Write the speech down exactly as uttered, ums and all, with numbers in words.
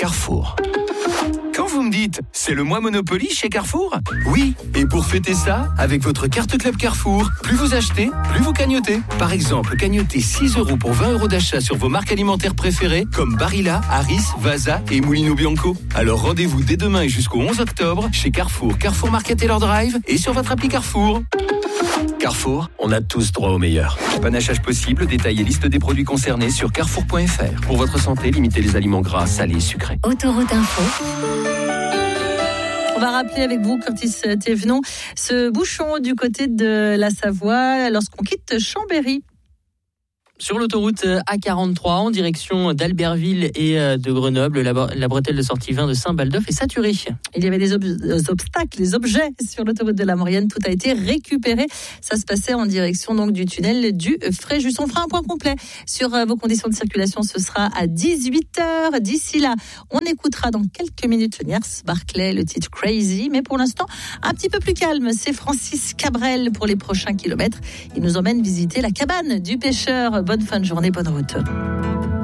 Carrefour. Quand vous me dites « c'est le mois Monopoly chez Carrefour », oui, et pour fêter ça, avec votre carte Club Carrefour, plus vous achetez, plus vous cagnotez. Par exemple, cagnotez six euros pour vingt euros d'achat sur vos marques alimentaires préférées comme Barilla, Harris, Vasa et Mulino Bianco. Alors rendez-vous dès demain et jusqu'au onze octobre chez Carrefour, Carrefour Market Taylor Drive et sur votre appli Carrefour. Carrefour, on a tous droit au meilleur. Panachage possible, détail et liste des produits concernés sur carrefour point f r. Pour votre santé, limitez les aliments gras, salés et sucrés. Autoroute Info. On va rappeler avec vous, Curtis Thévenon, ce bouchon du côté de la Savoie lorsqu'on quitte Chambéry. Sur l'autoroute A quarante-trois, en direction d'Albertville et de Grenoble, la, la bretelle de sortie vingt de Saint-Baldeuf est saturée. Il y avait des, ob- des obstacles, des objets sur l'autoroute de la Maurienne. Tout a été récupéré. Ça se passait en direction donc du tunnel du Fréjus. On fera un point complet sur vos conditions de circulation. Ce sera à dix-huit heures. D'ici là, on écoutera dans quelques minutes Nurse Barclay, le titre Crazy. Mais pour l'instant, un petit peu plus calme. C'est Francis Cabrel pour les prochains kilomètres. Il nous emmène visiter la cabane du pêcheur. Bonne fin de journée, bonne route.